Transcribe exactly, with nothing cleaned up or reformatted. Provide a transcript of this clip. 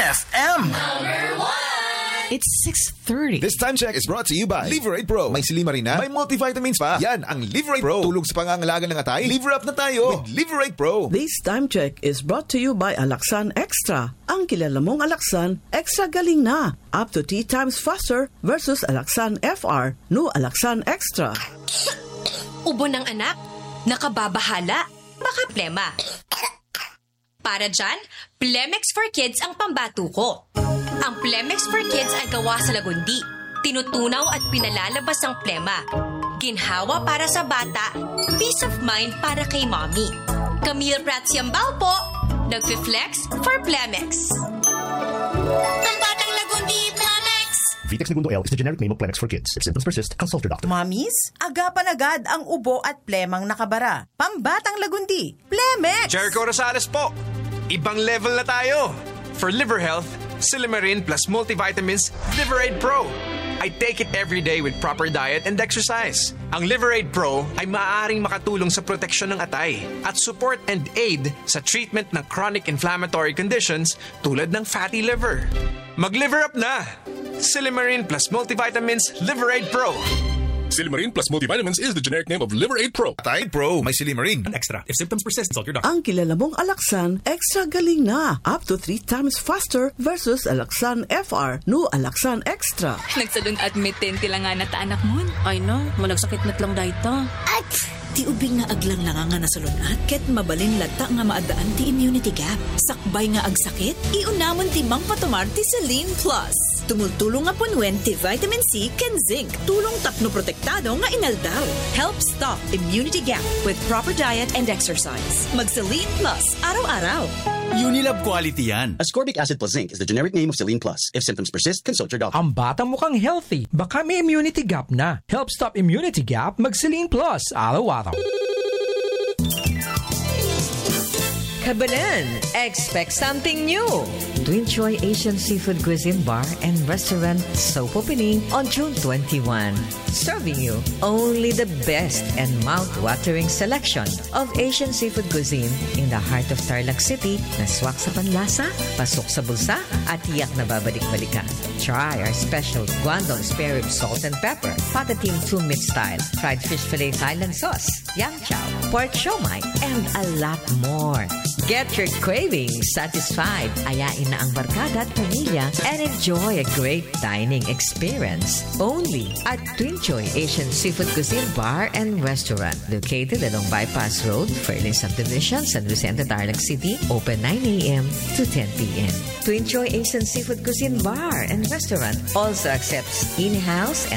F M. It's six thirty. This time check is brought to you by Liverate Pro. May Silimarina, may multivitamins pa. Yan ang Liverate Pro. Tulog sa pangangalaga ng atay. Liver up na tayo with Liverate Pro. This time check is brought to you by Alaxan Extra. Ang kilala mong Alaxan, extra galing na. Up to three times faster versus Alaxan F R. No Alaxan Extra. Ubo ng anak, nakababahala, baka plema. Para dyan, Plemex for Kids ang pambato ko. Ang Plemex for Kids ay gawa sa lagundi. Tinutunaw at pinalalabas ang plema. Ginhawa para sa bata, peace of mind para kay mommy. Camille Pratsiambal po, nagfi-flex for Plemex. Ang batang lagundi, Plemex! Vitex Segundo L is the generic name of Plemex for Kids. If symptoms persist, consult your doctor. Mommies, agapan agad ang ubo at plemang nakabara. Pambatang lagundi, Plemex! Jericho Rosales po. Ibang level na tayo. For liver health, Silimarin plus multivitamins Liverade Pro. I take it every day with proper diet and exercise. Ang Liverade Pro ay maaaring makatulong sa proteksyon ng atay at support and aid sa treatment ng chronic inflammatory conditions tulad ng fatty liver. Mag-liver up na! Silimarin plus multivitamins Liverade Pro. Silimarin plus multivitamins is the generic name of Liverade Pro. Atay Pro, may Silimarin. An extra. If symptoms persist, consult your doctor. Ang kilala mong Alaxan, extra galing na. Up to three times faster versus Alaxan F R. No Alaxan Extra. Nagsadun admitin tila nga na ta anak mo. Ay no, malagsakit na lang dahito. At ti ubing nga aglang lang nga nasulunat. Ket mabalin lata nga maadaan ti immunity gap. Sakbay nga agsakit, iunamon ti Mang Patumar ti Celine Plus. Tumultulong nga punwen ti vitamin C ken zinc. Tulong tapno protektado nga inaldaw. Help stop immunity gap with proper diet and exercise. Mag Celine Plus araw-araw. Unilab quality yan. Ascorbic acid plus zinc is the generic name of Celine Plus. If symptoms persist, consult your doctor. Ang bata mukhang healthy. Baka may immunity gap na. Help stop immunity gap, mag Celine Plus araw-araw. Kabalan, expect something new. Twin Choy Asian Seafood Cuisine Bar and Restaurant soap opening on June twenty-first. Serving you only the best and mouth-watering selection of Asian seafood cuisine in the heart of Tarlac City na swak sa panlasa, pasok sa bulsa, at tiyak na babalik-balikan. Try our special Guangdong spare rib salt and pepper, patatim two-meat style, fried fish fillet Thailand sauce, yang chow, pork siomai, and a lot more. Get your cravings satisfied. Ayain na ang barkada at pamilya and enjoy a great dining experience. Only at Twin Choy Asian Seafood Cuisine Bar and Restaurant, located along Bypass Road, Fairlane Subdivision, San Vicente, Tarlac City. Open nine a.m. to ten p.m. Twin Choy Asian Seafood Cuisine Bar and Restaurant also accepts in-house and